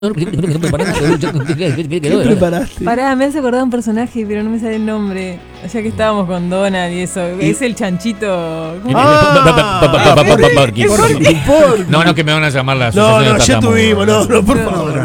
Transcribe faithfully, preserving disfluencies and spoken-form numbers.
¿Qué preparaste? Pará, me hace acordar un personaje, pero no me sale el nombre. O sea que estábamos con Donald y eso. Y- Es el chanchito. ¿Cómo? Ah, Porky. No, no, que me van a llamar la No, asociación no, de ya tartamudos. tuvimos, no, no, por favor.